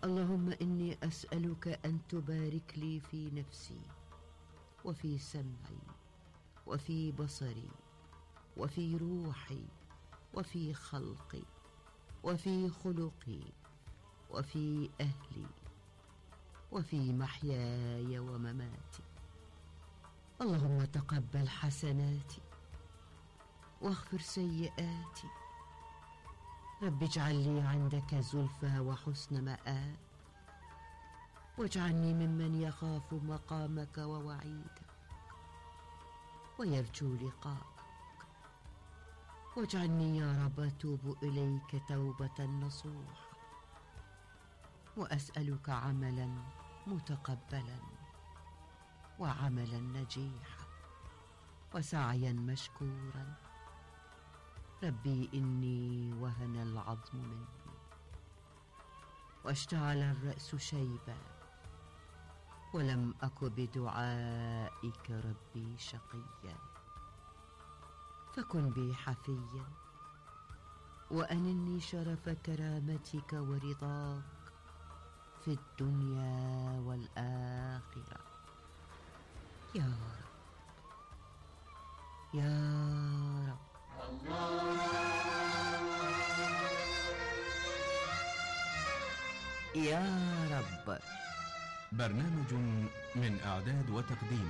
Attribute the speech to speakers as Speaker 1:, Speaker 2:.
Speaker 1: اللهم إني أسألك أن تبارك لي في نفسي وفي سمعي وفي بصري وفي روحي وفي خلقي وفي خلقي وفي أهلي وفي محياي ومماتي. اللهم تقبل حسناتي واغفر سيئاتي. رب اجعل لي عندك زلفى وحسن مآب، واجعلني ممن يخاف مقامك ووعيدك ويرجو لقاءك. واجعلني يا رب أتوب إليك توبة نصوحة، وأسألك عملا متقبلا وعملا نجيحا وسعيا مشكورا. ربي إني وهن العظم مني واشتعل الرأس شيبا، ولم أك بدعائك ربي شقيا. فكن بي حفيا وأنني شرف كرامتك ورضاك في الدنيا والآخرة يا رب يا رب. يا رب.
Speaker 2: برنامج من إعداد وتقديم